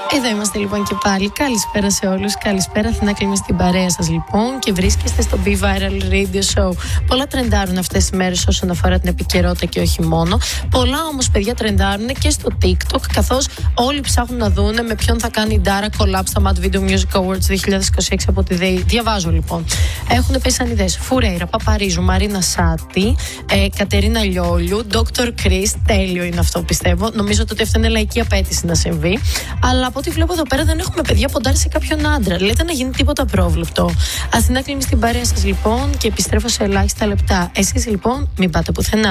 Εδώ είμαστε λοιπόν και πάλι. Καλησπέρα σε όλους. Καλησπέρα, Αθηνά Κλίμα, στην παρέα σας λοιπόν. Και βρίσκεστε στο Be Viral Radio Show. Πολλά τρεντάρουν αυτές τις μέρες όσον αφορά την επικαιρότητα και όχι μόνο. Πολλά όμως, παιδιά, τρεντάρουν και στο TikTok. Καθώς όλοι ψάχνουν να δούνε με ποιον θα κάνει η Dara collab στα Mad Video Music Awards 2026 από τη ΔΕΗ. Διαβάζω λοιπόν. Έχουν πέσει σαν ιδέες Φουρέιρα, Παπαρίζου, Μαρίνα Σάτι, Κατερίνα Λιόλιου, Dr. Chris. Τέλειο είναι αυτό, πιστεύω. Νομίζω ότι αυτό είναι λαϊκή απέτηση να συμβεί. Αλλά από ό,τι βλέπω εδώ πέρα δεν έχουμε παιδιά ποντάρει σε κάποιον άντρα. Λέτε να γίνει τίποτα πρόβλεπτο. Αθηνά Κλίμα στην παρέα σας λοιπόν και επιστρέφω σε ελάχιστα λεπτά. Εσείς λοιπόν μην πάτε πουθενά.